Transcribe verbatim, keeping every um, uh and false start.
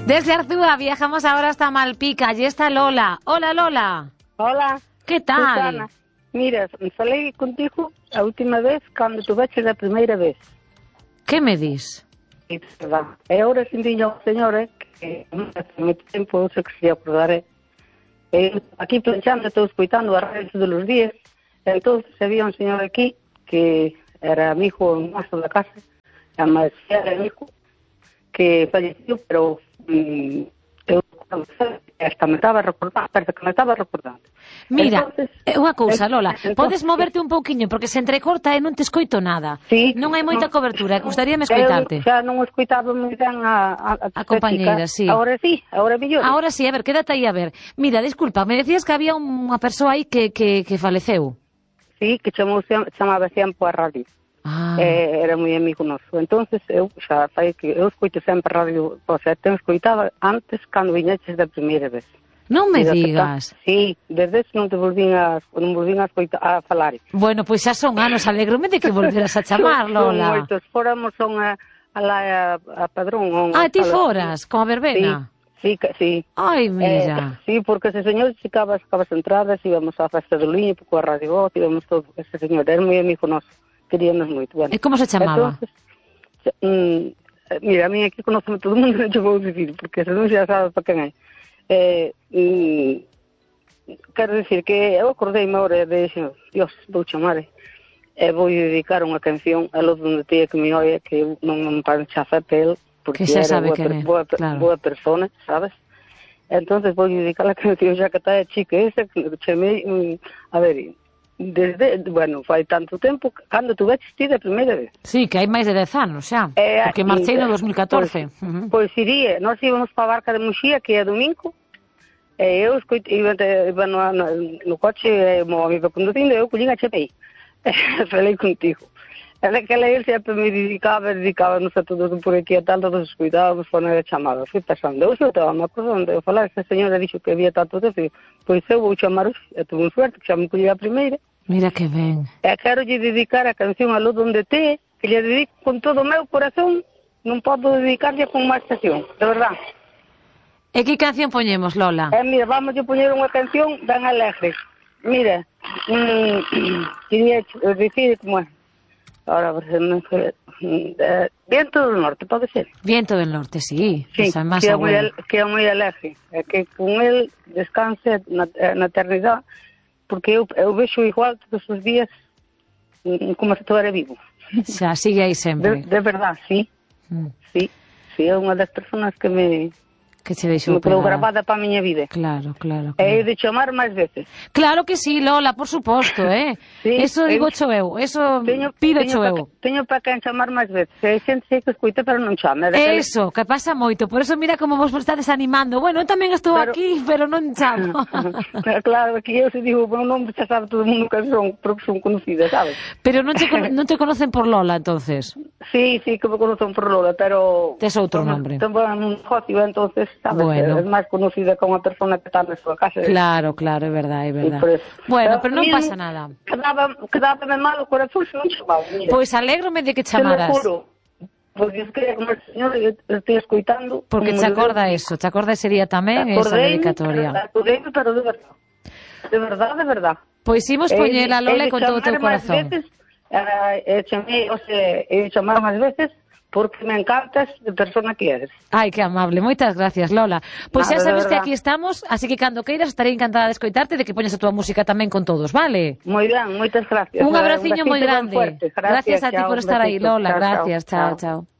Desde Arzúa viajamos ahora hasta Malpica. Allí está Lola. Hola, Lola. Hola. ¿Qué tal? Susana. Mira, falei contigo a última vez cando tu veches a primeira vez. Que me dis? E agora sentiño a señora que hace moito tempo eu sei que se acordaré. E aquí planchando, estou escoitando a radio todos os días. Entonces había un señor aquí que era amigo noso da casa, a máis era amigo, que falleceu, pero mm, eu hasta me estaba recordando, parece que me estaba recordando. Mira, entonces, unha cousa, Lola, entonces, podes moverte un pouquiño, porque se entrecorta e non te escoito nada. Sí, non hai moita no, cobertura, gustaríame escoitarte. Eu xa non escoitaba moi ben a, a, a, a compañeira, sí. Ahora sí, ahora mellor. Ahora sí, a ver, quédate aí a ver. Mira, disculpa, me decías que había unha persoa aí que, que, que faleceu. Sí, que chamou, chamaba sempre a radio. Ah. Eh, era moi amigo noso. Entonces eu xa fai que eu escoito sempre a radio, o sea, ten escoitaba antes cando viñeches da primeira vez. Non me Desde digas. Que, sí, desde ese non te volvín a, non volvín a, escoita, a falar. Bueno, pois xa son anos, alegrome de que volveras a chamar, Lola. Son moitos, fóramos son a, a, la, a, a Padrón. On, ah, ti a, foras, con a verbena? Sí, sí, sí. Ai, mira. Eh, sí, porque ese señor chicaba as entradas, íbamos á festa do Liño, porque a Radio Voz, íbamos todo, ese señor, era moi amigo noso, queríamos moito. Bueno, e como se chamaba? Entonces, mm, mira, a mí aquí conoceme todo o mundo, non te vou dicir, porque se non xa sabes para quen é. Eh, mm, quero dicir que eu acordei-me agora de dixo, Dios, vou chamar e eh, vou dedicar unha canción a los donde tía que me oia, que eu non me paro chafar pel, porque que xa era sabe boa, quen é, boa, claro. boa persona, sabes? Entonces vou dedicar a canción xa que está a chica esa, que chamei, mm, a ver, desde, bueno, fai tanto tempo, cando tu veches ti da primeira vez. Sí, que hai máis de dez anos xa, eh, porque marchei no dos mil catorce. Pois, uh -huh. pois iría, nós íbamos para a Barca de Muxía, que é domingo, e eu escoito, iba, iba no, no, no coche, e o meu amigo conducindo, e eu collín a chapei, falei contigo. E daquela ele sempre me dedicaba, dedicábamos a todos por aquí, a tal, todos os cuidados, por a chamada. Fui pensando, eu xo estaba uma cosa onde eu falar, esta señora dixo que había tanto tempo, pois eu vou chamar hoxe, e tuve suerte, que xa me collí a primeira. Mira que ben. E quero lle dedicar a canción a luz donde te, que lle dedico con todo o meu corazón, non podo dedicarlle con máis estación, de verdad. E que canción poñemos, Lola? E mira, vamos a poñer unha canción ben alegre. Mira, mmm, tiña dicir como é. Ahora, eh, Viento del Norte, pode ser? Viento del Norte, sí. Sí, esa máis que, é moi, abuela. que é moi alegre. É que con el descanse na, na eternidade, porque eu, eu vexo igual todos os días como se todo era vivo. Xa, sigue aí sempre. De, de verdad, sí. Mm. Sí, sí, é unha das personas que me... que se deixou me quedou grabada para a miña vida. Claro, claro, claro. E de chamar máis veces. Claro que sí, Lola, por suposto, eh? Sí, eso digo cho eu, eso teño, pido teño cho pa, eu. Teño para quen chamar máis veces. E xente sei que escuita, pero non chama. Eso, que pasa moito. Por eso mira como vos estades animando. Bueno, eu tamén estou pero... aquí, pero non chamo. Claro, aquí eu se digo, bueno, non xa sabe todo o mundo que son, porque son conocidas, sabes? Pero non te, non te conocen por Lola, entonces? Sí, sí, que me conocen por Lola, pero... Tes outro nombre. Tengo un negocio, entonces, sabes? Bueno. Es máis conocida como unha persona que está na súa casa. Claro, claro, é verdade, é verdade. Bueno, pero, pero non pasa nada. Quedaba, quedaba mal o corazón se non chamaba. Pois alégrome de que chamaras. Te lo juro. Porque es que como el señor eu estoy escoitando... Porque te acorda eso, te acorda ese día tamén esa dedicatoria. Acordei-me, pero de verdad. De verdad, de verdad. Pois imos poñela, Lola, con todo o teu corazón. Veces, eh, chamei, o sea, he chamado máis veces porque me encantas de persona que eres. Ai, que amable, moitas gracias, Lola. Pois xa sabes que verdad. aquí estamos, así que cando queiras estarei encantada de escoitarte, de que poñas a túa música tamén con todos, vale? Moi ben, moitas gracias. Un abraciño moi grande. Gracias, gracias a ti chao, por estar aí, Lola, chao, gracias, chao, chao. chao. chao.